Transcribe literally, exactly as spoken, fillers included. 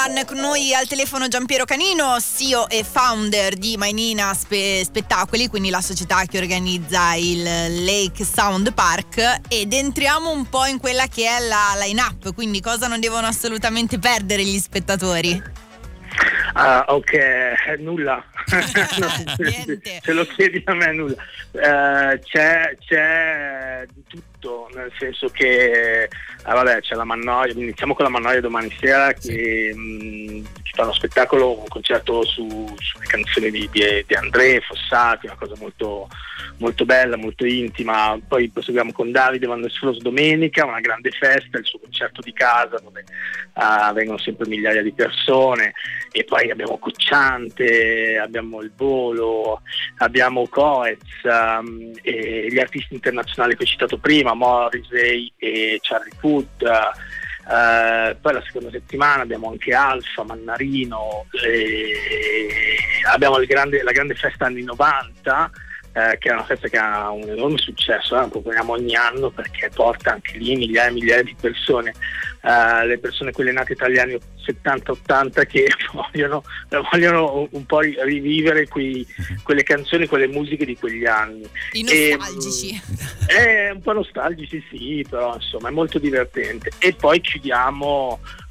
Con noi al telefono Giampiero Canino, C E O e founder di Mainina Spe- Spettacoli, quindi la società che organizza il Lake Sound Park, ed entriamo un po' in quella che è la line-up, quindi cosa non devono assolutamente perdere gli spettatori. Ah, ok, nulla. No, Niente. Se lo chiedi a me, nulla. Uh, c'è, c'è di tutto, nel senso che ah, vabbè, c'è la Mannoia, iniziamo con la Mannoia domani sera che mh, ci fa uno spettacolo, un concerto su, sulle canzoni di, di, di André Fossati, una cosa molto, molto bella, molto intima. Poi proseguiamo con Davide Van der Sloos domenica, una grande festa, il suo concerto di casa dove uh, vengono sempre migliaia di persone, e poi abbiamo Cocciante, abbiamo Il Volo, abbiamo Coez, um, e gli artisti internazionali che ho citato prima, Morrissey e Charlie Puth. Uh, poi la seconda settimana abbiamo anche Alfa, Mannarino, e abbiamo il grande, la grande festa anni novanta, eh, che è una festa che ha un enorme successo, eh, la proponiamo ogni anno perché porta anche lì migliaia e migliaia di persone, uh, le persone quelle nate tra gli anni settanta ottanta che vogliono, vogliono un po' rivivere quei, quelle canzoni, quelle musiche di quegli anni. I nostalgici. E, è un po' nostalgici, sì, però insomma è molto divertente. E poi chiudiamo